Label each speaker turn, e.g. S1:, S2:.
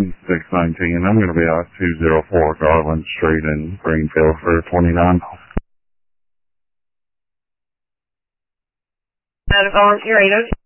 S1: 619. I'm going to be out 204 Garland Street in Greenfield for 29.
S2: You're 802.